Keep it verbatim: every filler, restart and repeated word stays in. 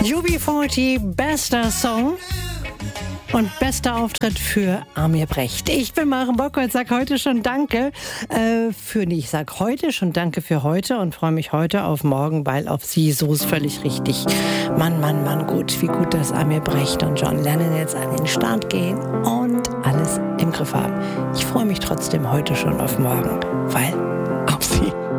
U B vierzig, bester Song und bester Auftritt für Amir Brecht. Ich bin Maren Bock und sag heute schon Danke äh, für, nee, ich sag heute schon Danke für heute und freue mich heute auf morgen, weil auf sie, so ist völlig richtig. Mann, Mann, Mann, gut, wie gut, dass Amir Brecht und John Lennon jetzt an den Start gehen und alles im Griff haben. Ich freue mich trotzdem heute schon auf morgen, weil